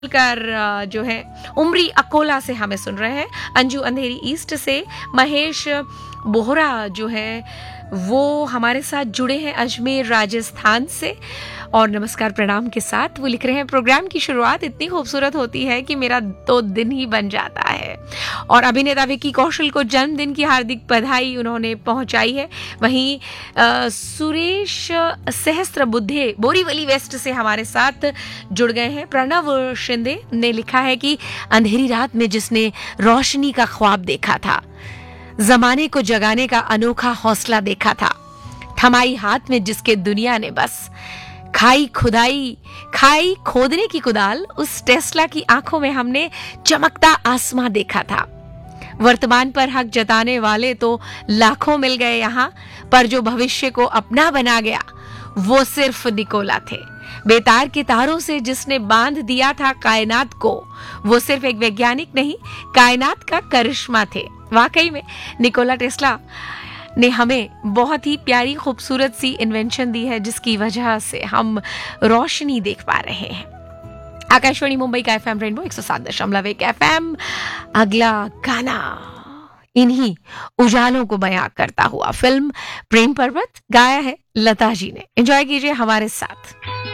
कर जो है उमरी अकोला से हमें सुन रहे हैं। अंजू अंधेरी ईस्ट से महेश बोहरा जो है वो हमारे साथ जुड़े हैं अजमेर राजस्थान से, और नमस्कार प्रणाम के साथ वो लिख रहे हैं, प्रोग्राम की शुरुआत इतनी खूबसूरत होती है कि मेरा तो दिन ही बन जाता है। और अभिनेता विक्की कौशल को जन्मदिन की हार्दिक बधाई उन्होंने पहुंचाई है। वहीं सुरेश सहस्त्र बुद्धे बोरीवली वेस्ट से हमारे साथ जुड़ गए हैं। प्रणव शिंदे ने लिखा है कि अंधेरी रात में जिसने रोशनी का ख्वाब देखा था, जमाने को जगाने का अनोखा हौसला देखा था, थमाई हाथ में जिसके दुनिया ने बस खाई खोदने की कुदाल, उस टेस्ला की आंखों में हमने चमकता आसमां देखा था। वर्तमान पर हक जताने वाले तो लाखों मिल गए यहाँ, पर जो भविष्य को अपना बना गया वो सिर्फ निकोला थे। बेतार के तारों से जिसने बांध दिया था कायनात को, वो सिर्फ एक वैज्ञानिक नहीं, कायनात का करिश्मा थे। वाकई में निकोला टेस्ला ने हमें बहुत ही प्यारी खूबसूरत सी इन्वेंशन दी है, जिसकी वजह से हम रोशनी देख पा रहे हैं। आकाशवाणी मुंबई का एफएम रेनबो 107.1 एफएम। अगला गाना इन्हीं उजालों को बयां करता हुआ फिल्म प्रेम पर्वत गाया है लता जी ने। एंजॉय कीजिए हमारे साथ।